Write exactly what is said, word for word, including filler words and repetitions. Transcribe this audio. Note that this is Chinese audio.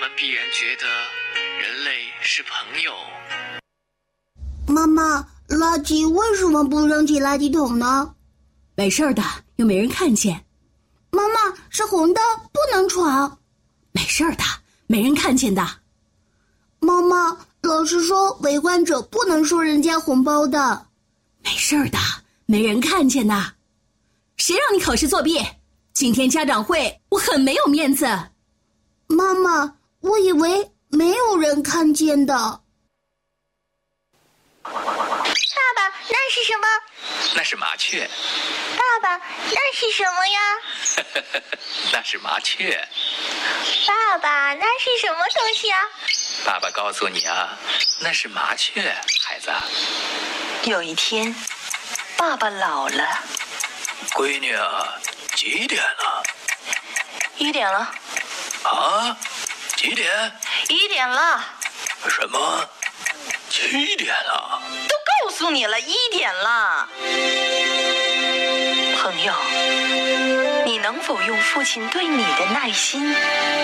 必然觉得人类是朋友。 妈妈，垃圾为什么不扔进垃圾桶呢？ 没事的，又没人看见。 妈妈，是红灯，不能闯。 没事的，没人看见的。 妈妈，老师说围观者不能收人家红包的。 没事的，没人看见的。谁让你考试作弊？今天家长会，我很没有面子。 妈妈，我以为没有人看见的。 爸爸，那是什么？ 那是麻雀。 爸爸，那是什么呀？ 那是麻雀。 爸爸，那是什么东西啊？ 爸爸告诉你啊，那是麻雀，孩子。 有一天，爸爸老了。 闺女啊，几点了？ 一点了。 啊？几点？ 一点了。 什么？七点了？ 都告诉你了，一点了。朋友，你能否用父亲对你的耐心